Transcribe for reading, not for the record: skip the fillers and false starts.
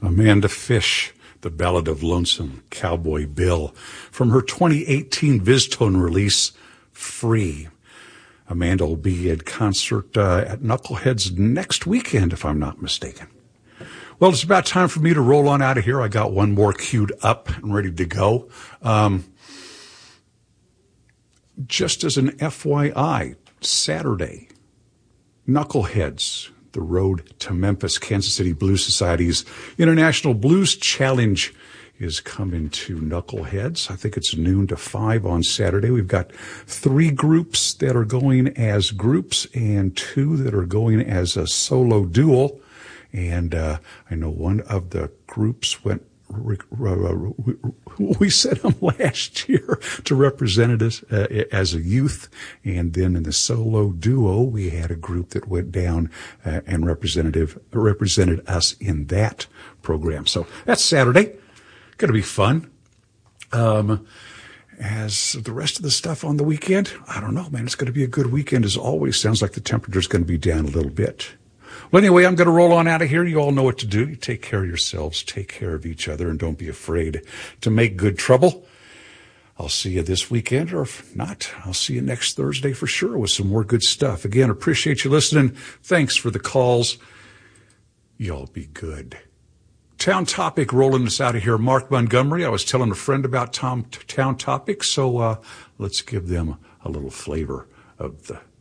Amanda Fish, The Ballad of Lonesome Cowboy Bill, from her 2018 VizTone release, Free. Amanda will be at concert at Knuckleheads next weekend, if I'm not mistaken. Well, it's about time for me to roll on out of here. I got one more queued up and ready to go. Just as an FYI, Saturday, Knuckleheads, the road to Memphis, Kansas City Blues Society's International Blues Challenge is coming to Knuckleheads. I think it's noon to 5 on Saturday. We've got 3 groups that are going as groups and 2 that are going as a solo duel. And I know one of the groups went, we sent them last year to represent us as a youth. And then in the solo duo, we had a group that went down and represented us in that program. So that's Saturday. Going to be fun. As the rest of the stuff on the weekend, I don't know, man. It's going to be a good weekend as always. Sounds like the temperature's going to be down a little bit. Well, anyway, I'm going to roll on out of here. You all know what to do. You take care of yourselves, take care of each other, and don't be afraid to make good trouble. I'll see you this weekend, or if not, I'll see you next Thursday for sure with some more good stuff. Again, appreciate you listening. Thanks for the calls. Y'all be good. Town Topic rolling us out of here. Mark Montgomery. I was telling a friend about Town Topic, so let's give them a little flavor of the